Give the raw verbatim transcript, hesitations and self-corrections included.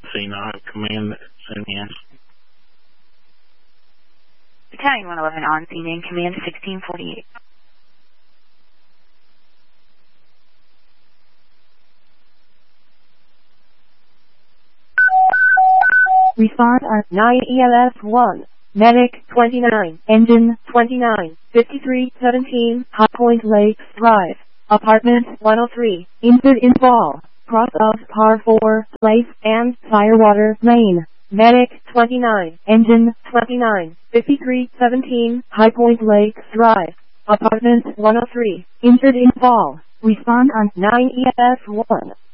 scene. I'll have command send in. Battalion one eleven on scene in command sixteen forty-eight. Respond on nine E L S one. Medic twenty-nine, Engine twenty-nine, fifty-three seventeen, High Point Lakes Drive, Apartment one oh three, injured in fall, cross of par four, place, and firewater main. Medic twenty-nine, Engine twenty-nine, fifty-three seventeen, High Point Lakes Drive, Apartment one oh three, injured in fall. Respond on nine E L S one.